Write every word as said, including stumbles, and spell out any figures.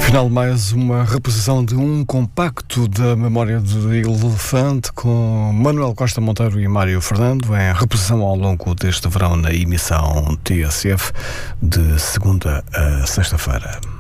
Final, mais uma reposição de um compacto da memória do Elefante com Manuel Costa Monteiro e Mário Fernando, em reposição ao longo deste verão na emissão T S F de segunda a sexta-feira.